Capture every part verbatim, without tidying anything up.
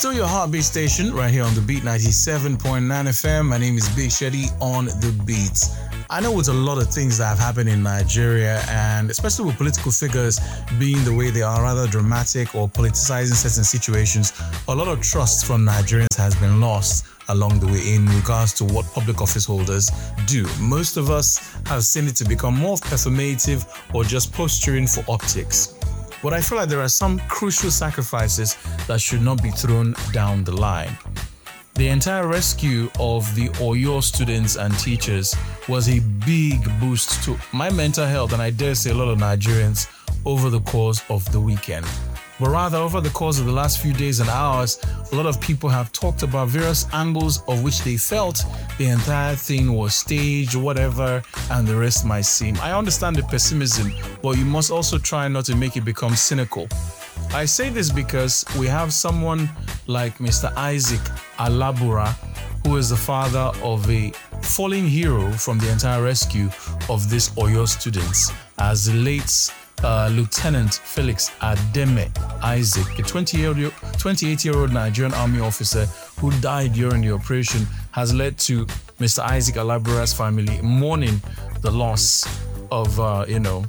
Still your heartbeat station right here on the Beat ninety-seven point nine F M. My name is Big Shetty on the Beats. I know with a lot of things that have happened in Nigeria, and especially with political figures being the way they are, rather dramatic or politicizing certain situations, a lot of trust from Nigerians has been lost along the way in regards to what public office holders do. Most of us have seen it to become more performative or just posturing for optics. But I feel like there are some crucial sacrifices that should not be thrown down the line. The entire rescue of the Oyo students and teachers was a big boost to my mental health, and I dare say a lot of Nigerians, over the course of the weekend. But rather, over the course of the last few days and hours, a lot of people have talked about various angles of which they felt the entire thing was staged, whatever, and the rest might seem. I understand the pessimism, but you must also try not to make it become cynical. I say this because we have someone like Mister Isaac Alabura, who is the father of a fallen hero from the entire rescue of these Oyo students, as the late Uh, Lieutenant Felix Ademe Isaac, a twenty-eight-year-old Nigerian Army officer who died during the operation, has led to Mister Isaac Alabura's family mourning the loss of, uh, you know,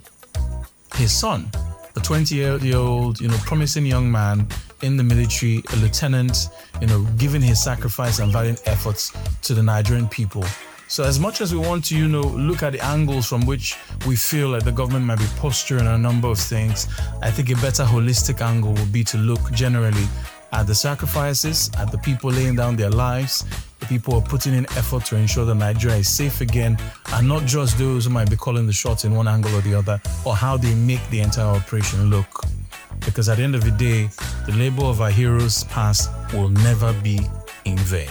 his son, a twenty-year-old, you know, promising young man in the military, a lieutenant, you know, giving his sacrifice and valiant efforts to the Nigerian people. So as much as we want to, you know, look at the angles from which we feel like the government might be posturing on a number of things, I think a better holistic angle would be to look generally at the sacrifices, at the people laying down their lives, the people who are putting in effort to ensure that Nigeria is safe again, and not just those who might be calling the shots in one angle or the other, or how they make the entire operation look. Because at the end of the day, the labor of our heroes past will never be in vain.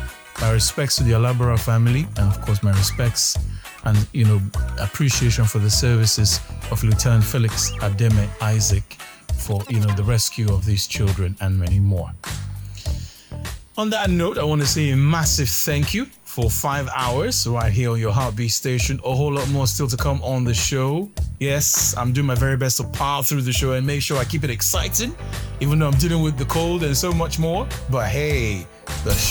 My respects to the Alabura family, and of course my respects and, you know, appreciation for the services of Lieutenant Felix Ademe Isaac for, you know, the rescue of these children and many more. On that note, I want to say a massive thank you for five hours right here on your Heartbeat station. A whole lot more still to come on the show. Yes, I'm doing my very best to power through the show and make sure I keep it exciting, even though I'm dealing with the cold and so much more. But hey, the